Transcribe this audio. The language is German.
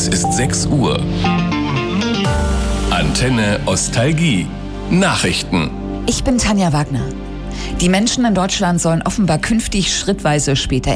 Es ist 6 Uhr. Antenne Ostalgie. Nachrichten. Ich bin Tanja Wagner. Die Menschen in Deutschland sollen offenbar künftig schrittweise später